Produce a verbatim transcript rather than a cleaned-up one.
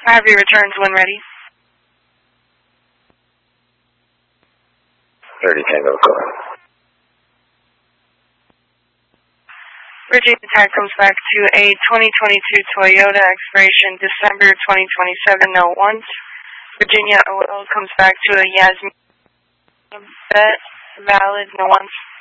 Have your returns when ready. thirty Tango, go ahead. Virginia Tech comes back to a twenty twenty-two Toyota expiration December twenty twenty-seven, no ones. Virginia O L comes back to a Yasmin bet, valid, no ones.